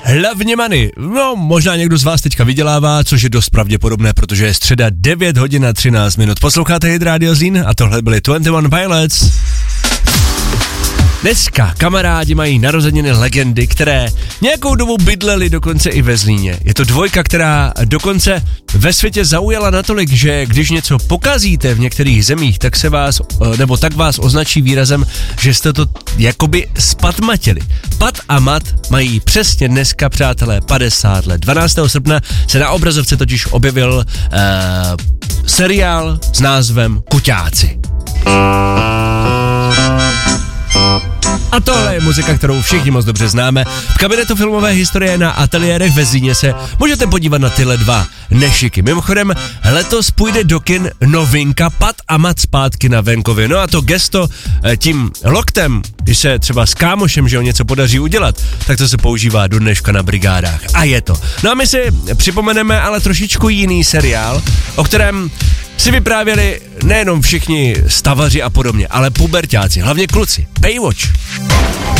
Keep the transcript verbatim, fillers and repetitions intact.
hlavně money. No, možná někdo z vás teďka vydělává, což je dost pravděpodobné, protože je středa devět hodin a třináct minut. Posloucháte Hit Radio Zlín a tohle byly dvacet jedna Pilots. Dneska kamarádi mají narozeniny legendy, které nějakou dobu bydlely dokonce i ve Zlíně. Je to dvojka, která dokonce ve světě zaujala natolik, že když něco pokazíte v některých zemích, tak se vás, nebo tak vás označí výrazem, že jste to jakoby spatmatili. Pat a Mat mají přesně dneska, přátelé, padesát let. dvanáctého srpna se na obrazovce totiž objevil uh, seriál s názvem Kuťáci. A tohle je muzika, kterou všichni moc dobře známe. V kabinetu filmové historie na ateliérech ve Zlíně se můžete podívat na tyhle dva nešiky. Mimochodem, letos půjde do kin novinka Pat a Mat zpátky na venkově. No a to gesto tím loktem, když se třeba s kámošem, že ho něco podaří udělat, tak to se používá do dneška na brigádách. A je to. No a my si připomeneme ale trošičku jiný seriál, o kterém si vyprávěli nejenom všichni stavaři a podobně, ale puberťáci, hlavně kluci. Baywatch.